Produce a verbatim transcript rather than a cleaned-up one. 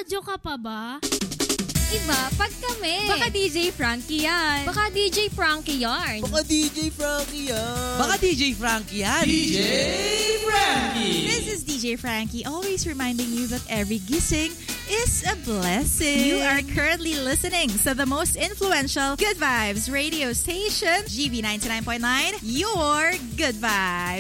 Nagre-radyo ka pa ba? Iba, pag kami. Baka D J Frankie yan. Baka D J Frankie yarn. Baka D J Frankie yan. Baka D J Frankie yan. D J Frankie. This is D J Frankie, always reminding you that every gising is a blessing. You are currently listening to the most influential Good Vibes radio station, G B ninety-nine point nine, your Good Vibes.